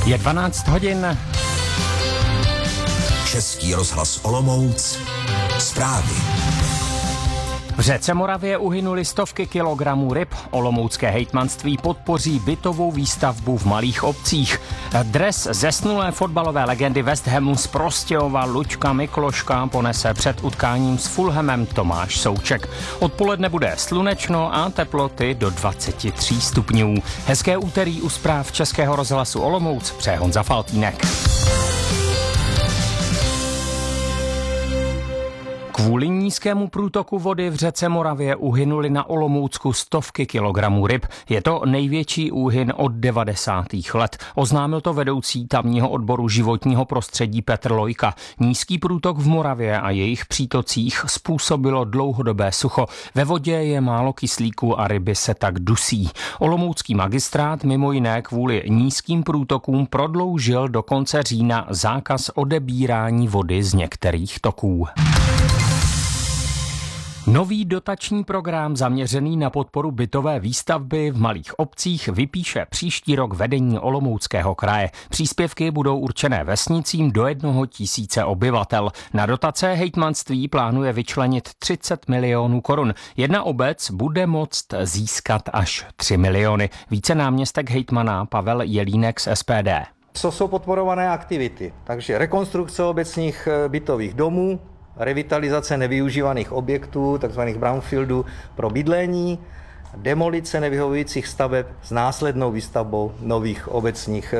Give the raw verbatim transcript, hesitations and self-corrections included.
Je dvanáct hodin. Český rozhlas Olomouc. Zprávy. V řece Moravě uhynuly stovky kilogramů ryb. Olomoucké hejtmanství podpoří bytovou výstavbu v malých obcích. Dres zesnulé fotbalové legendy West Hamu z Prostějova Luďka Mikloška ponese před utkáním s Fulhamem Tomáš Souček. Odpoledne bude slunečno a teploty do dvacet tři stupňů. Hezké úterý u zpráv Českého rozhlasu Olomouc přeje Honza Faltýnek. Kvůli nízkému průtoku vody v řece Moravě uhynuly na Olomoucku stovky kilogramů ryb. Je to největší úhyn od devadesátých let. Oznámil to vedoucí tamního odboru životního prostředí Petr Lojka. Nízký průtok v Moravě a jejich přítocích způsobilo dlouhodobé sucho. Ve vodě je málo kyslíku a ryby se tak dusí. Olomoucký magistrát mimo jiné kvůli nízkým průtokům prodloužil do konce října zákaz odebírání vody z některých toků. Nový dotační program zaměřený na podporu bytové výstavby v malých obcích vypíše příští rok vedení Olomouckého kraje. Příspěvky budou určené vesnicím do jednoho tisíce obyvatel. Na dotace hejtmanství plánuje vyčlenit třicet milionů korun. Jedna obec bude moct získat až tři miliony. Více náměstek hejtmana Pavel Jelínek z S P D. Co jsou podporované aktivity? Takže rekonstrukce obecních bytových domů, revitalizace nevyužívaných objektů, takzvaných brownfieldů pro bydlení, demolice nevyhovujících staveb s následnou výstavbou nových obecních